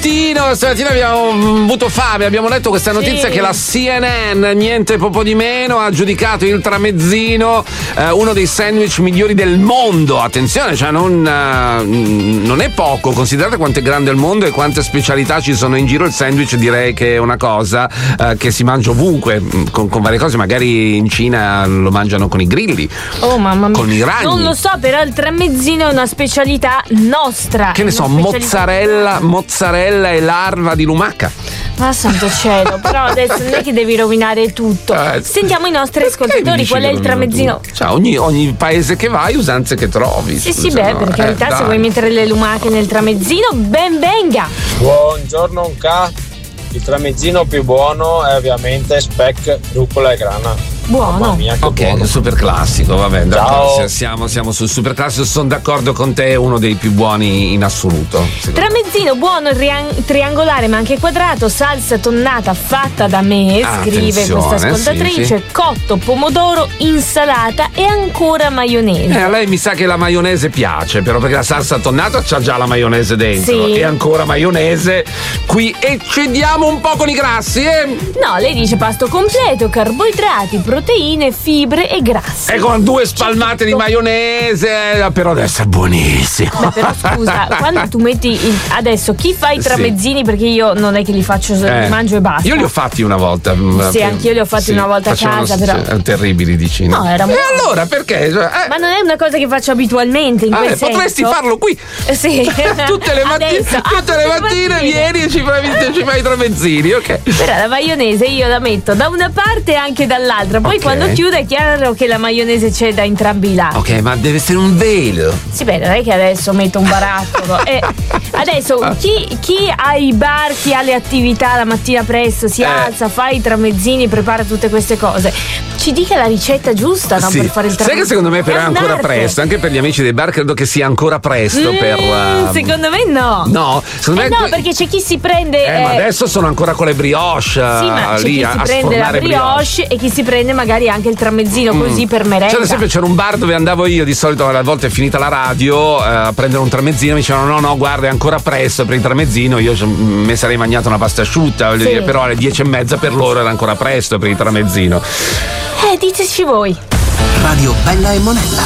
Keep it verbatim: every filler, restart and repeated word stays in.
mattino, stamattina abbiamo avuto fame, abbiamo letto questa notizia Sì. che la C N N, niente poco di meno, ha giudicato il tramezzino eh, uno dei sandwich migliori del mondo. Attenzione, cioè non, eh, non è poco, considerate quanto è grande il mondo e quante specialità ci sono in giro. Il sandwich direi che è una cosa eh, che si mangia ovunque, con, con varie cose, magari in Cina lo mangiano con i grilli. Oh mamma mia. Con i ragni. Non lo so, però il tramezzino è una specialità nostra. Che ne so, Una specialità- mozzarella, mozzarella e larva di lumaca. Ma santo cielo, però adesso non è che devi rovinare tutto. Eh, Sentiamo i nostri Perché mi ascoltatori, dici qual è che il rovino tramezzino? tutto? Cioè, ogni, ogni paese che vai, usanze che trovi. Sì, sì, scusa, beh, no? per Eh, carità, se dai. vuoi mettere le lumache nel tramezzino, ben venga. Buongiorno Unca, il tramezzino più buono è ovviamente speck, rucola e grana. Buono. Mamma mia, che Ok, buono. super classico, va bene. Ciao. d'accordo, Siamo, siamo sul super classico, sono d'accordo con te, è uno dei più buoni in assoluto. secondo me. Tramezzino buono, rian- triangolare ma anche quadrato, salsa tonnata fatta da me, Ah, scrive attenzione, questa ascoltatrice, sì, sì. cotto, pomodoro, insalata e ancora maionese. Eh, a lei mi sa che la maionese piace, però perché la salsa tonnata c'ha già la maionese dentro Sì. e ancora maionese. Qui eccediamo un po' con i grassi, eh? No, lei dice pasto completo, carboidrati, proteine, fibre e grassi. E con due spalmate di maionese, però deve essere buonissimo. Beh, però scusa, quando tu metti il... adesso chi fa i Sì. tramezzini, perché io non è che li faccio, li Eh, mangio e basta. Io li ho fatti una volta. Sì, anch'io li ho fatti una volta a facevano- casa, però. sì, terribili, dici. No, era E molto- allora perché? Cioè, eh, Ma non è una cosa che faccio abitualmente in ah, quel eh, potresti senso. farlo qui. Eh, Sì. tutte le mattine, Adesso. Ah, tutte le mattine vieni e ci fai, ci fai i tramezzini, ok? Però la maionese io la metto da una parte e anche dall'altra. Poi Ok. quando chiudo è chiaro che la maionese c'è da entrambi i lati. Ok, ma deve essere un velo. Sì, beh, non è che adesso metto un barattolo. Eh, adesso chi, chi ha i bar, chi ha le attività la mattina presto, si Eh. alza, fa i tramezzini, prepara tutte queste cose. Ci dica la ricetta giusta, no, Sì. per fare il Sai tramezzino. che secondo me però è ancora un'arte. presto, anche per gli amici dei bar credo che sia ancora presto Mm, per... uh, Secondo me no. No, secondo Eh me... no, perché c'è chi si prende. Eh, ma eh, adesso sono ancora con le brioche Sì, ma c'è lì chi a, si a prende la sfornare brioche, e chi si prende magari anche il tramezzino così per merenda. Cioè, ad esempio, c'era un bar dove andavo io di solito, a volte è finita la radio, eh, a prendere un tramezzino, mi dicevano no, no, guarda, è ancora presto per il tramezzino. Io cioè, mi sarei mangiato una pasta asciutta, voglio Sì. dire, però alle dieci e mezza per loro era ancora presto per il tramezzino. Eh, diteci voi. Radio Bella e Monella.